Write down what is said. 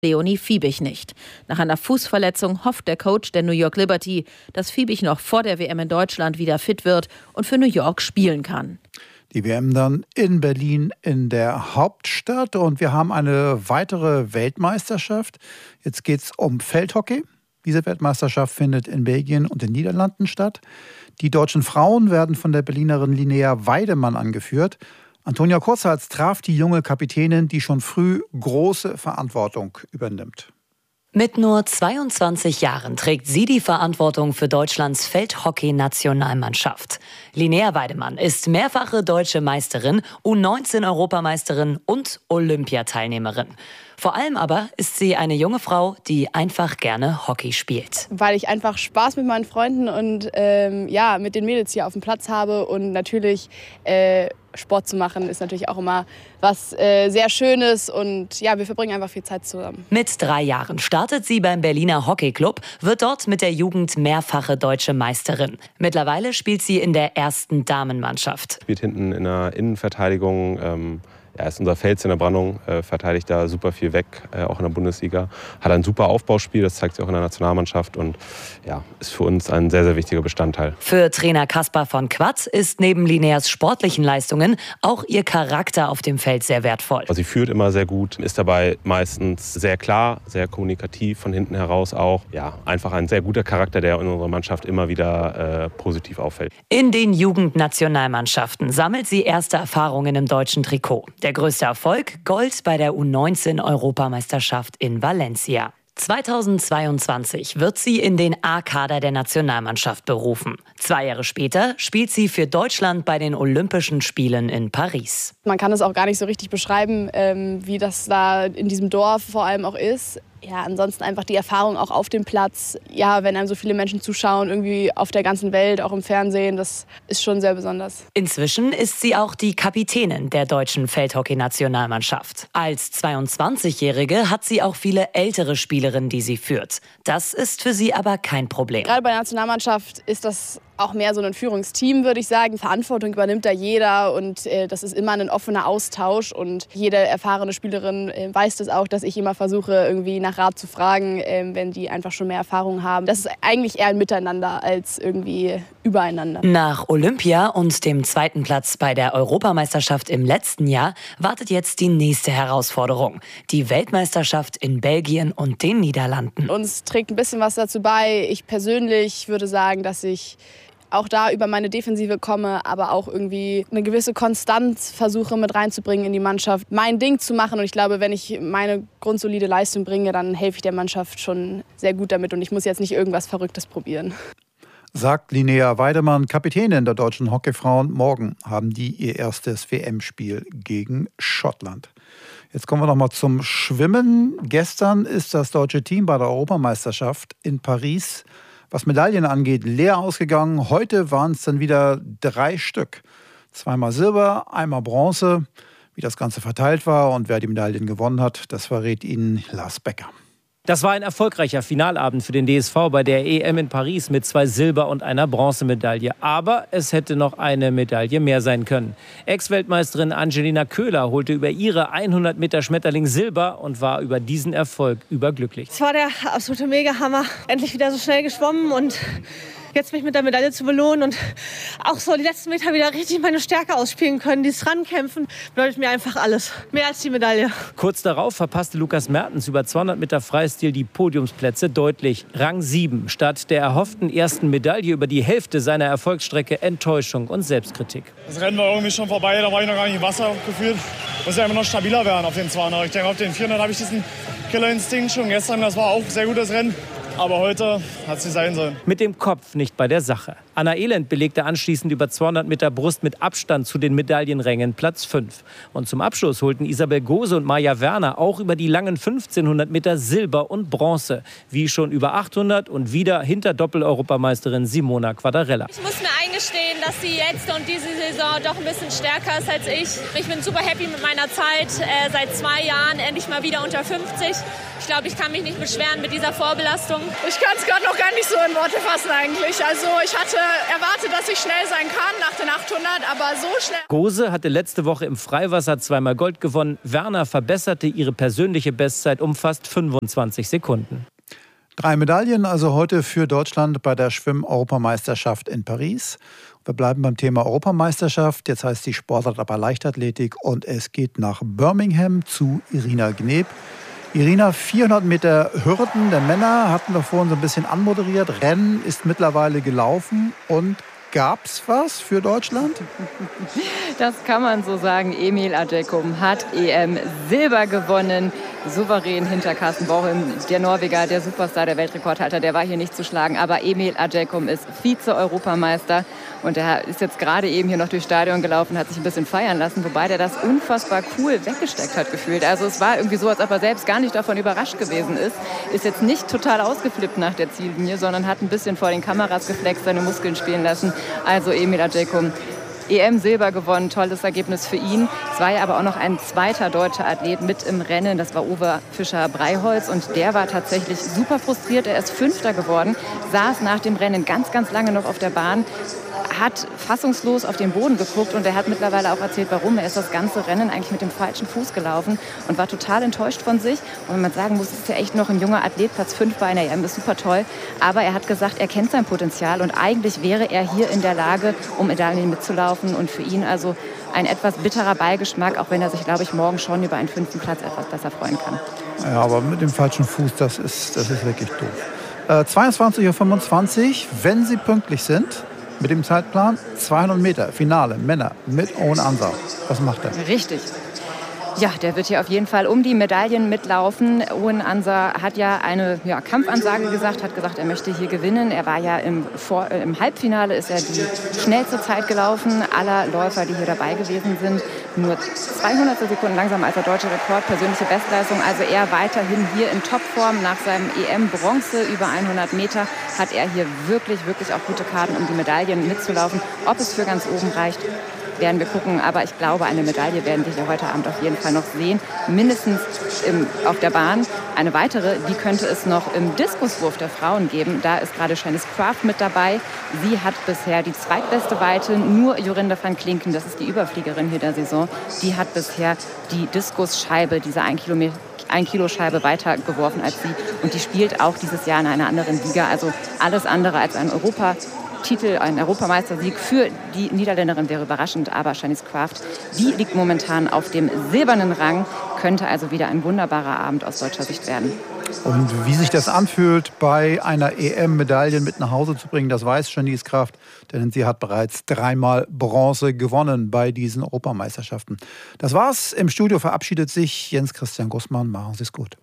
Leonie Fiebig nicht. Nach einer Fußverletzung hofft der Coach der New York Liberty, dass Fiebig noch vor der WM in Deutschland wieder fit wird und für New York spielen kann. Die WM dann in Berlin in der Hauptstadt und wir haben eine weitere Weltmeisterschaft. Jetzt geht es um Feldhockey. Diese Weltmeisterschaft findet in Belgien und den Niederlanden statt. Die deutschen Frauen werden von der Berlinerin Linnea Weidemann angeführt. Antonia Kurzhals traf die junge Kapitänin, die schon früh große Verantwortung übernimmt. Mit nur 22 Jahren trägt sie die Verantwortung für Deutschlands Feldhockey-Nationalmannschaft. Linnea Weidemann ist mehrfache deutsche Meisterin, U19-Europameisterin und Olympiateilnehmerin. Vor allem aber ist sie eine junge Frau, die einfach gerne Hockey spielt. Weil ich einfach Spaß mit meinen Freunden und mit den Mädels hier auf dem Platz habe und natürlich Sport zu machen ist natürlich auch immer was sehr Schönes und ja, wir verbringen einfach viel Zeit zusammen. Mit 3 Jahren startet sie beim Berliner Hockeyclub, wird dort mit der Jugend mehrfache deutsche Meisterin. Mittlerweile spielt sie in der ersten Damenmannschaft. Spielt hinten in der Innenverteidigung. Ist unser Fels in der Brandung, verteidigt da super viel weg, auch in der Bundesliga. Hat ein super Aufbauspiel, das zeigt sich auch in der Nationalmannschaft und ist für uns ein sehr, sehr wichtiger Bestandteil. Für Trainer Kaspar von Quatz ist neben Linneas sportlichen Leistungen auch ihr Charakter auf dem Feld sehr wertvoll. Sie führt immer sehr gut, ist dabei meistens sehr klar, sehr kommunikativ, von hinten heraus auch. Ja, einfach ein sehr guter Charakter, der in unserer Mannschaft immer wieder positiv auffällt. In den Jugendnationalmannschaften sammelt sie erste Erfahrungen im deutschen Trikot. Der größte Erfolg: Gold bei der U19-Europameisterschaft in Valencia. 2022 wird sie in den A-Kader der Nationalmannschaft berufen. 2 Jahre später spielt sie für Deutschland bei den Olympischen Spielen in Paris. Man kann es auch gar nicht so richtig beschreiben, wie das da in diesem Dorf vor allem auch ist. Ja, ansonsten einfach die Erfahrung auch auf dem Platz. Ja, wenn einem so viele Menschen zuschauen, irgendwie auf der ganzen Welt, auch im Fernsehen, das ist schon sehr besonders. Inzwischen ist sie auch die Kapitänin der deutschen Feldhockey-Nationalmannschaft. Als 22-Jährige hat sie auch viele ältere Spielerinnen, die sie führt. Das ist für sie aber kein Problem. Gerade bei der Nationalmannschaft ist das auch mehr so ein Führungsteam, würde ich sagen. Verantwortung übernimmt da jeder und das ist immer ein offener Austausch. Und jede erfahrene Spielerin weiß das auch, dass ich immer versuche, irgendwie nach Rat zu fragen, wenn die einfach schon mehr Erfahrung haben. Das ist eigentlich eher ein Miteinander als irgendwie übereinander. Nach Olympia und dem 2. Platz bei der Europameisterschaft im letzten Jahr wartet jetzt die nächste Herausforderung. Die Weltmeisterschaft in Belgien und den Niederlanden. Uns trägt ein bisschen was dazu bei. Ich persönlich würde sagen, dass ich auch da über meine Defensive komme, aber auch irgendwie eine gewisse Konstanz versuche mit reinzubringen in die Mannschaft, mein Ding zu machen. Und ich glaube, wenn ich meine grundsolide Leistung bringe, dann helfe ich der Mannschaft schon sehr gut damit und ich muss jetzt nicht irgendwas Verrücktes probieren. Sagt Linnea Weidemann, Kapitänin der deutschen Hockeyfrauen. Morgen haben die ihr erstes WM-Spiel gegen Schottland. Jetzt kommen wir noch mal zum Schwimmen. Gestern ist das deutsche Team bei der Europameisterschaft in Paris, was Medaillen angeht, leer ausgegangen. Heute waren es dann wieder 3 Stück. 2-mal Silber, 1-mal Bronze. Wie das Ganze verteilt war und wer die Medaillen gewonnen hat, das verrät Ihnen Lars Becker. Das war ein erfolgreicher Finalabend für den DSV bei der EM in Paris mit 2 Silber- und einer Bronzemedaille. Aber es hätte noch eine Medaille mehr sein können. Ex-Weltmeisterin Angelina Köhler holte über ihre 100 Meter Schmetterling Silber und war über diesen Erfolg überglücklich. Es war der absolute Mega-Hammer. Endlich wieder so schnell geschwommen und jetzt mich mit der Medaille zu belohnen und auch so die letzten Meter wieder richtig meine Stärke ausspielen können. Dieses Rankämpfen bedeutet mir einfach alles. Mehr als die Medaille. Kurz darauf verpasste Lukas Mertens über 200 Meter Freistil die Podiumsplätze deutlich. Rang 7. Statt der erhofften ersten Medaille über die Hälfte seiner Erfolgsstrecke Enttäuschung und Selbstkritik. Das Rennen war irgendwie schon vorbei, da war ich noch gar nicht im Wasser gefühlt. Muss ja immer noch stabiler werden auf den 200. Ich denke, auf den 400 habe ich diesen Killerinstinkt schon gestern. Das war auch ein sehr gutes Rennen. Aber heute hat es nicht sein sollen. Mit dem Kopf nicht bei der Sache. Anna Elend belegte anschließend über 200 Meter Brust mit Abstand zu den Medaillenrängen Platz 5. Und zum Abschluss holten Isabel Gose und Maja Werner auch über die langen 1500 Meter Silber und Bronze. Wie schon über 800 und wieder hinter Doppel-Europameisterin Simona Quadarella. Ich muss mir eingestehen, dass sie jetzt und diese Saison doch ein bisschen stärker ist als ich. Ich bin super happy mit meiner Zeit. Seit 2 Jahren endlich mal wieder unter 50. Ich glaube, ich kann mich nicht beschweren mit dieser Vorbelastung. Ich kann es gerade noch gar nicht so in Worte fassen eigentlich. Also ich hatte erwartet, dass ich schnell sein kann nach den 800, aber so schnell. Gose hatte letzte Woche im Freiwasser zweimal Gold gewonnen. Werner verbesserte ihre persönliche Bestzeit um fast 25 Sekunden. 3 Medaillen also heute für Deutschland bei der Schwimm-Europameisterschaft in Paris. Wir bleiben beim Thema Europameisterschaft. Jetzt heißt die Sportart aber Leichtathletik und es geht nach Birmingham zu Irina Gneb. Irina, 400 Meter Hürden der Männer hatten wir vorhin so ein bisschen anmoderiert. Rennen ist mittlerweile gelaufen und gab's was für Deutschland? Das kann man so sagen. Emil Adjekum hat EM-Silber gewonnen. Souverän hinter Carsten Bauhem, der Norweger, der Superstar, der Weltrekordhalter, der war hier nicht zu schlagen. Aber Emil Adjekum ist Vize-Europameister und er ist jetzt gerade eben hier noch durchs Stadion gelaufen, hat sich ein bisschen feiern lassen, wobei der das unfassbar cool weggesteckt hat gefühlt. Also es war irgendwie so, als ob er selbst gar nicht davon überrascht gewesen ist. Ist jetzt nicht total ausgeflippt nach der Ziellinie, sondern hat ein bisschen vor den Kameras geflext, seine Muskeln spielen lassen. Also Emil Adjekum, EM-Silber gewonnen, tolles Ergebnis für ihn. Es war ja aber auch noch ein zweiter deutscher Athlet mit im Rennen, das war Uwe Fischer-Breiholz und der war tatsächlich super frustriert. Er ist Fünfter geworden, saß nach dem Rennen ganz, ganz lange noch auf der Bahn, hat fassungslos auf den Boden geguckt und er hat mittlerweile auch erzählt, warum. Er ist das ganze Rennen eigentlich mit dem falschen Fuß gelaufen und war total enttäuscht von sich. Und wenn man sagen muss, ist ja echt noch ein junger Athlet, Platz 5 bei einer EM, ist super toll. Aber er hat gesagt, er kennt sein Potenzial und eigentlich wäre er hier in der Lage, um Medaillen mitzulaufen. Und für ihn also ein etwas bitterer Beigeschmack, auch wenn er sich, glaube ich, morgen schon über einen 5. Platz etwas besser freuen kann. Ja, aber mit dem falschen Fuß, das ist wirklich doof. 22:25 Uhr, wenn Sie pünktlich sind, mit dem Zeitplan 200 Meter, Finale, Männer mit Owen Ansah. Was macht er? Richtig. Ja, der wird hier auf jeden Fall um die Medaillen mitlaufen. Owen Ansah hat ja eine Kampfansage gesagt, hat gesagt, er möchte hier gewinnen. Er war ja im Halbfinale, ist er die schnellste Zeit gelaufen aller Läufer, die hier dabei gewesen sind. Nur 200 Sekunden langsamer als der deutsche Rekord, persönliche Bestleistung. Also er weiterhin hier in Topform. Nach seinem EM-Bronze über 100 Meter hat er hier wirklich, wirklich auch gute Karten, um die Medaillen mitzulaufen. Ob es für ganz oben reicht, werden wir gucken. Aber ich glaube, eine Medaille werden wir hier heute Abend auf jeden Fall noch sehen. Mindestens auf der Bahn. Eine weitere, die könnte es noch im Diskuswurf der Frauen geben. Da ist gerade Shanice Kraft mit dabei. Sie hat bisher die zweitbeste Weite. Nur Jorinde van Klinken, das ist die Überfliegerin hier der Saison, die hat bisher die Diskusscheibe, diese 1 Kilo Scheibe weiter geworfen als sie. Und die spielt auch dieses Jahr in einer anderen Liga. Also alles andere als ein Titel, ein Europameistersieg für die Niederländerin wäre überraschend, aber Shanice Kraft, die liegt momentan auf dem silbernen Rang, könnte also wieder ein wunderbarer Abend aus deutscher Sicht werden. Und wie sich das anfühlt, bei einer EM Medaillen mit nach Hause zu bringen, das weiß Shanice Kraft, denn sie hat bereits 3-mal Bronze gewonnen bei diesen Europameisterschaften. Das war's. Im Studio verabschiedet sich Jens Christian Gussmann. Machen Sie es gut.